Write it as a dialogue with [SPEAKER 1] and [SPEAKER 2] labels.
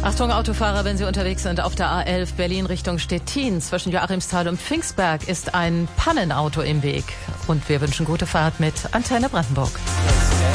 [SPEAKER 1] Achtung Autofahrer, wenn Sie unterwegs sind auf der A11 Berlin Richtung Stettin. Zwischen Joachimsthal und Pfingstberg ist ein Pannenauto im Weg. Und wir wünschen gute Fahrt mit Antenne Brandenburg.